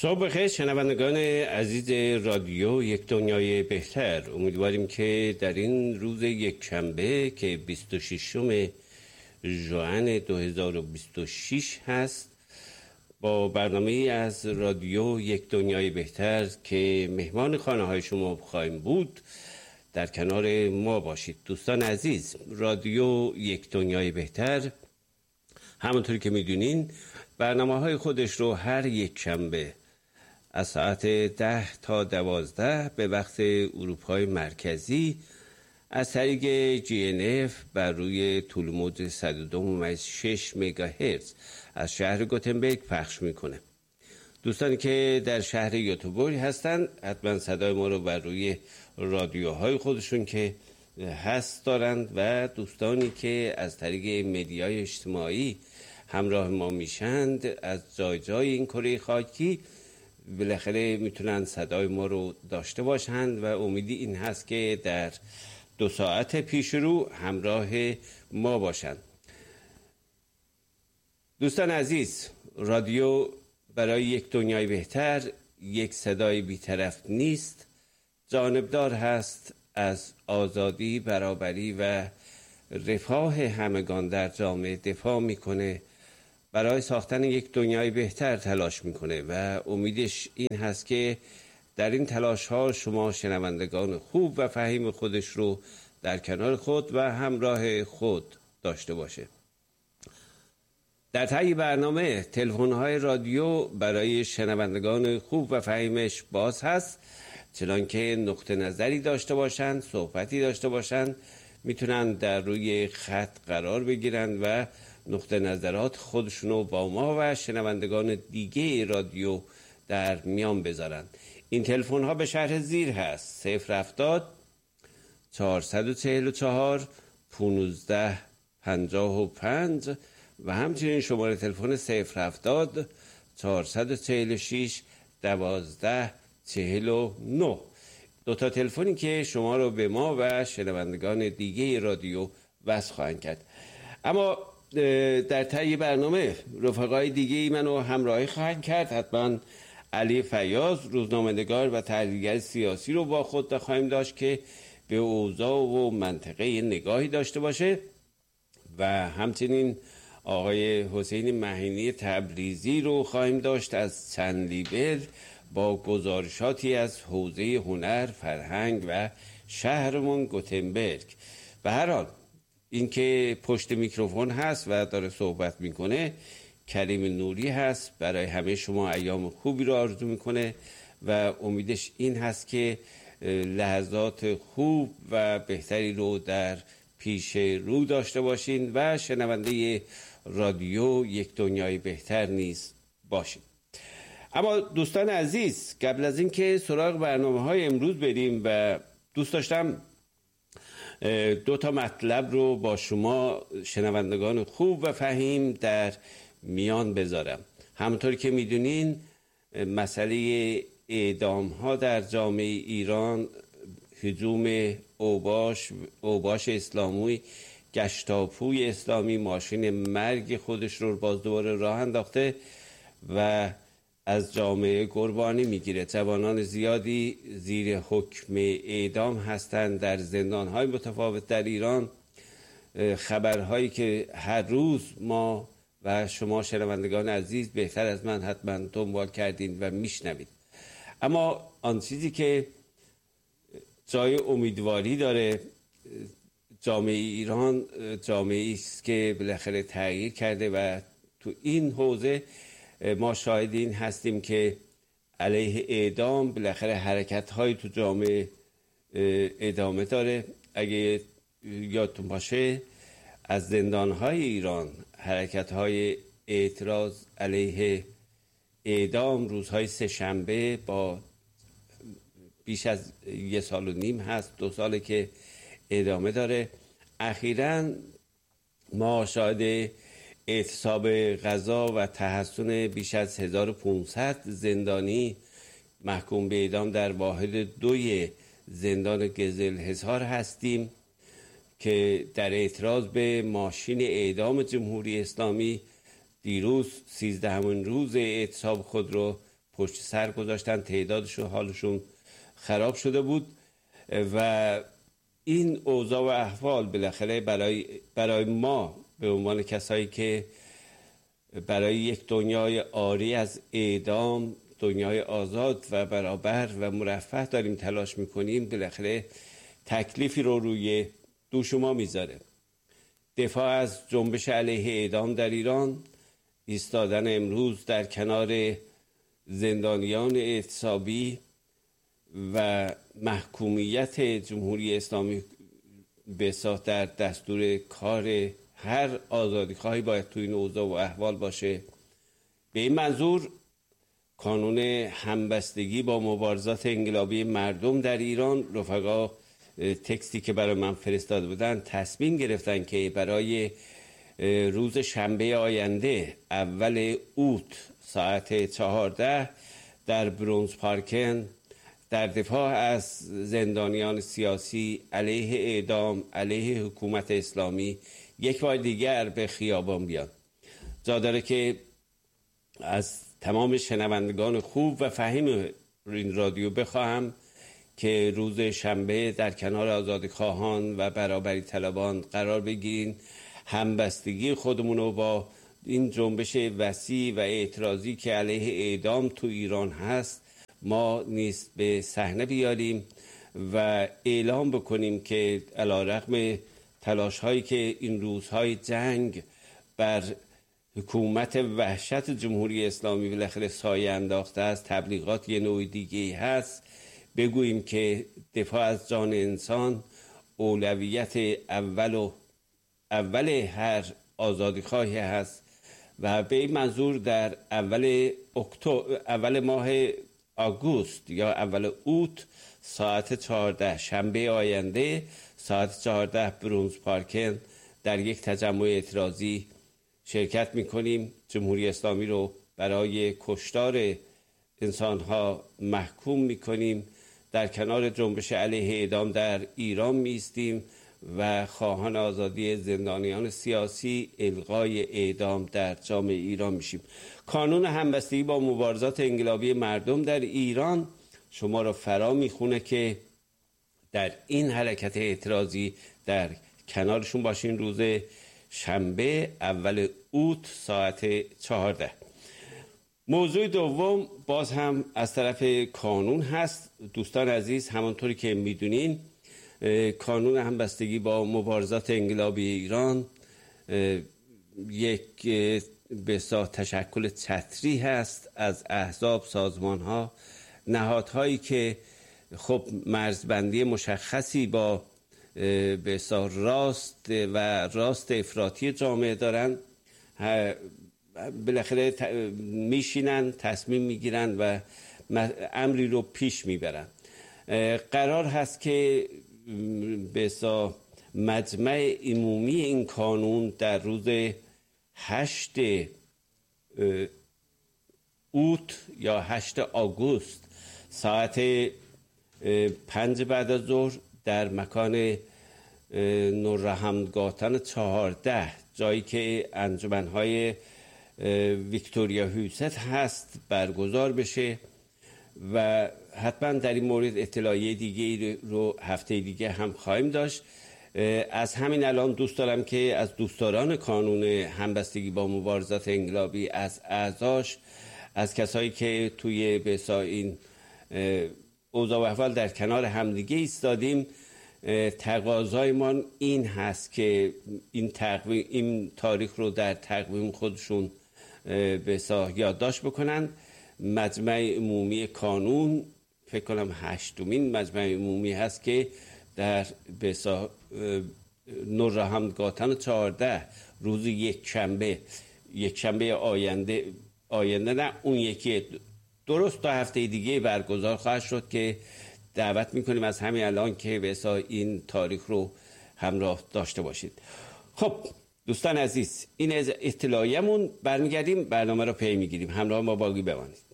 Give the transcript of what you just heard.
صبح بخیر شنوندگان عزیز رادیو یک دنیای بهتر. امیدواریم که در این روز یکشنبه که 26 ژوئن 2026 هست با برنامه از رادیو یک دنیای بهتر که مهمان خانه های شما خواهیم بود در کنار ما باشید. دوستان عزیز، رادیو یک دنیای بهتر همونطوری که میدونین برنامه های خودش رو هر یک شنبه از ساعت 10 تا 12 به وقت اروپای مرکزی از طریق GNF بر روی طول‌موج 102.6 مگاهرتز از شهر گوتنبرگ پخش میکنه. دوستانی که در شهر گوتنبرگ هستن حتما صدای ما رو بر روی رادیوهای خودشون که هست دارند و دوستانی که از طریق مدیای اجتماعی همراه ما میشند از جای جای این کره خاکی بالاخره میتونن صدای ما رو داشته باشند و امیدی این هست که در 2 ساعت پیش رو همراه ما باشند. دوستان عزیز، رادیو برای یک دنیای بهتر یک صدای بی‌طرف نیست، جانبدار هست از آزادی، برابری و رفاه همگان در جامعه دفاع میکنه، برای ساختن یک دنیای بهتر تلاش میکنه و امیدش این هست که در این تلاش ها شما شنوندگان خوب و فهیم خودش رو در کنار خود و همراه خود داشته باشه. در طی برنامه تلفن های رادیو برای شنوندگان خوب و فهیمش باز هست، چنانکه نقطه نظری داشته باشند، صحبتی داشته باشند، میتونن در روی خط قرار بگیرن و نقطه نظرات خودشونو با ما و شنوندگان دیگه رادیو در میان بذارن. این تلفن ها به شرح زیر هست: 070 444 1555 و همچنین شماره تلفن 070 446 1249. 2 تا تلفنی که شما رو به ما و شنوندگان دیگه رادیو وصل خواهند کرد. اما در طی برنامه رفقای دیگه منو همراهی خواهند کرد. حتما علی فیاض، روزنامه‌نگار و تحلیلگر سیاسی رو با خود خواهیم داشت که به اوضاع و منطقه نگاهی داشته باشه و همچنین آقای حسین مهینی تبریزی رو خواهیم داشت از چند لیبر با گزارشاتی از حوزه هنر، فرهنگ و شهرمون گوتنبرگ. به هر حال این که پشت میکروفون هست و داره صحبت میکنه کریم نوری هست، برای همه شما ایام خوبی رو آرزو میکنه و امیدش این هست که لحظات خوب و بهتری رو در پیش رو داشته باشین و شنونده رادیو یک دنیای بهتر نیز باشین. اما دوستان عزیز، قبل از این که سراغ برنامه‌های امروز بریم و دوست داشتم 2 تا مطلب رو با شما شنوندگان خوب و فهیم در میان بذارم. همونطور که میدونین مسئله اعدام ها در جامعه ایران، هجوم اوباش اسلامی، گشتاپوی اسلامی ماشین مرگ خودش رو باز دوباره راه انداخته و از جامعه قربانی میگیره. جوانان زیادی زیر حکم اعدام هستند در زندان‌های متفاوت در ایران. خبرهایی که هر روز ما و شما شنوندگان عزیز بهتر از من حتما دنبال کردین و میشنوید. اما آن چیزی که جای امیدواری داره، جامعه ایران جامعه‌ای است که بالاخره تغییر کرده و تو این حوزه ما شاهد این هستیم که علیه اعدام بالاخره حرکت‌های تو جامعه ادامه داره. اگه یادتون باشه از زندان‌های ایران حرکت‌های اعتراض علیه اعدام روزهای سه‌شنبه با بیش از 1.5 سال هست، 2 ساله که ادامه داره. اخیراً ما شاهد اعتصاب غذا و تحصن بیش از 1500 زندانی محکوم به اعدام در واحد 2 زندان گزلحصار هستیم که در اعتراض به ماشین اعدام جمهوری اسلامی دیروز 13مین روز اعتصاب خود رو پشت سر گذاشتن، تعدادشون حالشون خراب شده بود و این اوضاع و احوال بالاخره برای ما به عنوان کسایی که برای یک دنیای عاری از اعدام، دنیای آزاد و برابر و مرفه داریم تلاش میکنیم، بالاخره تکلیفی رو روی دوش ما میذاره. دفاع از جنبش علیه اعدام در ایران، ایستادن امروز در کنار زندانیان اعتصابی و محکومیت جمهوری اسلامی به صورت در دستور کار هر آزادیخواهی باید تو این اوضاع و احوال باشه. به این منظور کانون همبستگی با مبارزات انقلابی مردم در ایران، رفقا تکستی که برای من فرستاده بودن تصمیم گرفتن که برای روز شنبه آینده اول اوت ساعت 14 در برونز پارکن در دفاع از زندانیان سیاسی علیه اعدام، علیه حکومت اسلامی یک بار دیگر به خیابان بیان. جا داره که از تمام شنوندگان خوب و فهیم این رادیو بخواهم که روز شنبه در کنار آزادیخواهان و برابری طلبان قرار بگیرین، همبستگی خودمون رو با این جنبش وسیع و اعتراضی که علیه اعدام تو ایران هست ما نیست به صحنه بیاریم و اعلام بکنیم که علیرغم تلاش هایی که این روزهای جنگ بر حکومت وحشت جمهوری اسلامی بالاخره سایه انداخته است، تبلیغات یه نوع دیگه هست، بگوییم که دفاع از جان انسان اولویت اول هر آزادیخواهی هست و به این منظور در اول ماه آگوست یا اول اوت ساعت 14 شنبه آینده ساعت 14 برونز پارکن در یک تجمع اعتراضی شرکت میکنیم. جمهوری اسلامی رو برای کشتار انسانها محکوم میکنیم، در کنار جنبش علیه اعدام در ایران میستیم و خواهان آزادی زندانیان سیاسی، الغای اعدام در جامعه ایران میشیم. کانون همبستگی با مبارزات انقلابی مردم در ایران شما را فرا میخونه که در این حرکت اعتراضی در کنارشون باشین روز شنبه اول اوت ساعت 14. موضوع دوم باز هم از طرف کانون هست. دوستان عزیز، همانطوری که میدونین کانون همبستگی با مبارزات انقلابی ایران یک به اصطلاح تشکل چتری هست از احزاب، سازمان‌ها، نهادهایی که خب مرزبندی مشخصی با به اصطلاح راست افراطی جامعه دارن. بالاخره میشینن، تصمیم میگیرن و امری رو پیش میبرن. قرار هست که به اصطلاح مجمع عمومی این کانون در روز 8 اوت یا 8 آگوست ساعت 5 بعد از ظهر در مکان نورحمدگاتان 14 جایی که انجمنهای ویکتوریا هوست هست برگزار بشه و حتما در این مورد اطلاعیه دیگه رو هفته دیگه هم خواهیم داشت. از همین الان دوست دارم که از دوستداران کانون همبستگی با مبارزات انقلابی، از اعضاش، از کسایی که توی بسا این اوضاع و احوال در کنار همدیگه ایستادیم، تقاضای ما این هست که این تاریخ رو در تقویم خودشون بسا یادداشت بکنن. مجمع عمومی کانون فکر کنم 8مین مجمع عمومی هست که در بسا نورحمدگاتان 14 روز یک شنبه آینده نه اون یکی، درست تا هفته دیگه برگزار خواهد شد که دعوت میکنیم از همین الان که بسا این تاریخ رو همراه داشته باشید. خب دوستان عزیز، این از اطلاعیمون، برمیگردیم برنامه رو پی میگیریم. همراه ما باقی بمانید.